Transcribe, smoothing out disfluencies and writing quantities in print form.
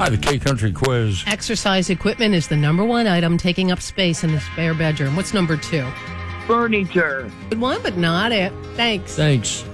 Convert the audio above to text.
Hi, the K-Country Quiz. Exercise equipment is the number one item taking up space in the spare bedroom. What's number two? Furniture. Good one, but not it. Thanks. Thanks.